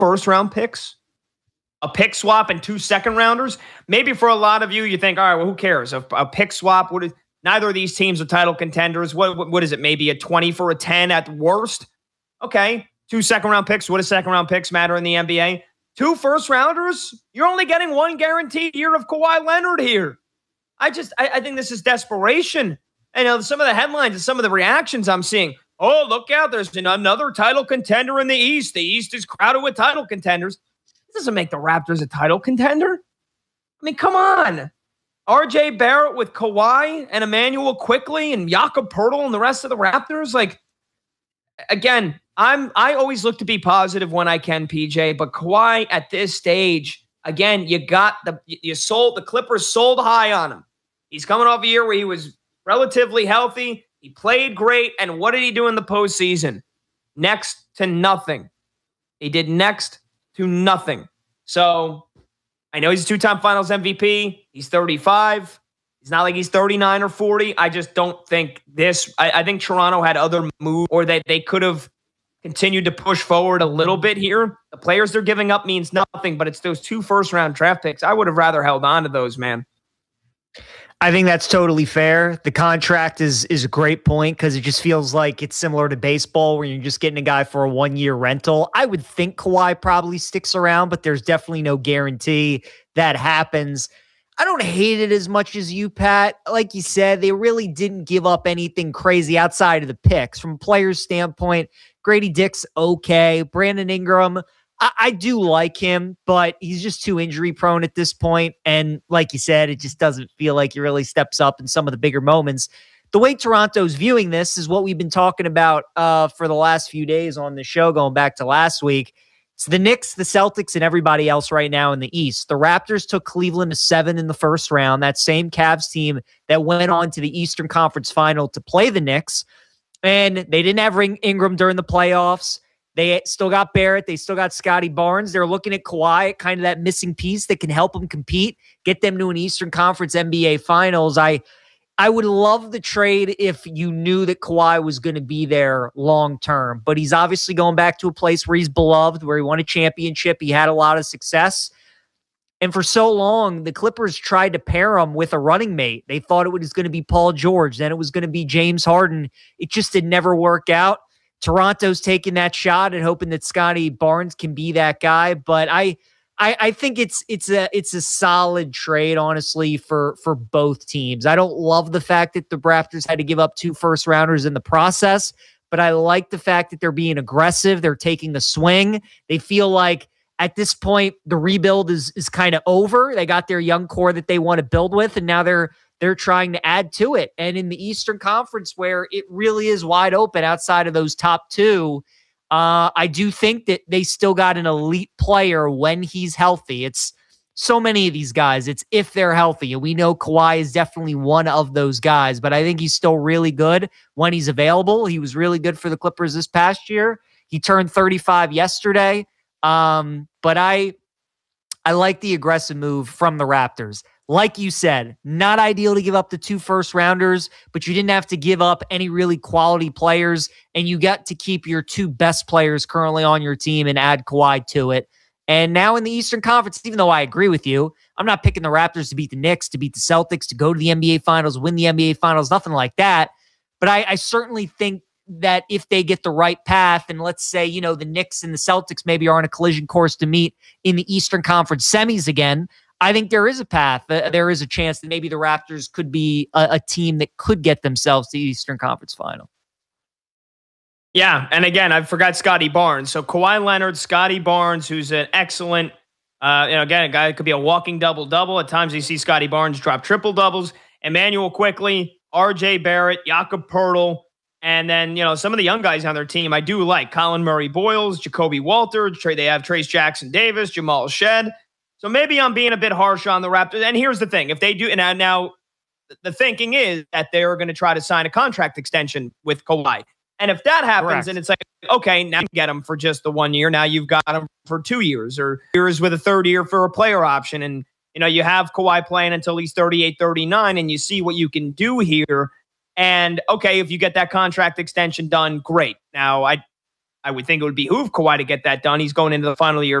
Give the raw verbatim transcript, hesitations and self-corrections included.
first round picks, a pick swap, and two second rounders. Maybe for a lot of you, you think, all right, well, who cares? A, a pick swap, what is, neither of these teams are title contenders. What, what, what is it? Maybe a twenty for a ten at worst? Okay, two second round picks. What does second round picks matter in the N B A? Two first rounders? You're only getting one guaranteed year of Kawhi Leonard here. I just, I, I think this is desperation. And you know, some of the headlines and some of the reactions I'm seeing, oh, look out, there's another title contender in the East. The East is crowded with title contenders. This doesn't make the Raptors a title contender. I mean, come on. R J Barrett with Kawhi and Emmanuel Quickley and Jakob Poeltl and the rest of the Raptors. Like, again, I'm, I always look to be positive when I can, P J, but Kawhi at this stage, again, you got the, you sold, the Clippers sold high on him. He's coming off a year where he was relatively healthy. He played great. And what did he do in the postseason? Next to nothing. He did next to nothing. So I know he's a two-time finals M V P. He's thirty-five. It's not like he's thirty-nine or forty. I just don't think this, I, I think Toronto had other moves, or that they could have continued to push forward a little bit here. The players they're giving up means nothing, but it's those two first-round draft picks. I would have rather held on to those, man. I think that's totally fair. The contract is is a great point because it just feels like it's similar to baseball where you're just getting a guy for a one-year rental. I would think Kawhi probably sticks around, but there's definitely no guarantee that happens. I don't hate it as much as you, Pat. Like you said, they really didn't give up anything crazy outside of the picks. From a player's standpoint, Grady Dick's okay. Brandon Ingram, I, I do like him, but he's just too injury prone at this point. And like you said, it just doesn't feel like he really steps up in some of the bigger moments. The way Toronto's viewing this is what we've been talking about uh, for the last few days on the show, going back to last week. It's the Knicks, the Celtics, and everybody else right now in the East. The Raptors took Cleveland to seven in the first round, that same Cavs team that went on to the Eastern Conference Final to play the Knicks. And they didn't have Ingram during the playoffs. They still got Barrett. They still got Scotty Barnes. They're looking at Kawhi, kind of that missing piece that can help them compete, get them to an Eastern Conference N B A Finals. I I would love the trade if you knew that Kawhi was going to be there long term, but he's obviously going back to a place where he's beloved, where he won a championship. He had a lot of success. And for so long, the Clippers tried to pair him with a running mate. They thought it was going to be Paul George. Then it was going to be James Harden. It just did never work out. Toronto's taking that shot and hoping that Scotty Barnes can be that guy. But I, I, I think it's it's a it's a solid trade, honestly, for for both teams. I don't love the fact that the Raptors had to give up two first rounders in the process, but I like the fact that they're being aggressive. They're taking the swing. They feel like at this point the rebuild is is kind of over. They got their young core that they want to build with, and now they're they're trying to add to it. And in the Eastern Conference, where it really is wide open outside of those top two, uh, I do think that they still got an elite player when he's healthy. It's so many of these guys. It's if they're healthy. And we know Kawhi is definitely one of those guys, but I think he's still really good when he's available. He was really good for the Clippers this past year. He turned thirty-five yesterday. Um, but I, I like the aggressive move from the Raptors. Like you said, not ideal to give up the two first rounders, but you didn't have to give up any really quality players, and you got to keep your two best players currently on your team and add Kawhi to it. And now in the Eastern Conference, even though I agree with you, I'm not picking the Raptors to beat the Knicks, to beat the Celtics, to go to the N B A Finals, win the N B A Finals, nothing like that. But I, I certainly think that if they get the right path, and let's say, you know, the Knicks and the Celtics maybe are on a collision course to meet in the Eastern Conference semis again, I think there is a path. Uh, there is a chance that maybe the Raptors could be a, a team that could get themselves to the Eastern Conference Final. Yeah, and again, I forgot Scotty Barnes. So Kawhi Leonard, Scotty Barnes, who's an excellent, uh, you know, again, a guy that could be a walking double-double. At times you see Scotty Barnes drop triple-doubles. Emmanuel Quickley, R J Barrett, Jakob Poeltl, and then, you know, some of the young guys on their team I do like. Colin Murray-Boyles, Jacoby Walter. They have Trace Jackson-Davis, Jamal Shed. So maybe I'm being a bit harsh on the Raptors. And here's the thing. If they do, and now the thinking is that they're going to try to sign a contract extension with Kawhi. And if that happens, Correct. and it's like, okay, now you get him for just the one year. Now you've got him for two years or years with a third year for a player option. And, you know, you have Kawhi playing until he's thirty-eight, thirty-nine, and you see what you can do here. And, okay, if you get that contract extension done, great. Now, I I would think it would behoove Kawhi to get that done. He's going into the final year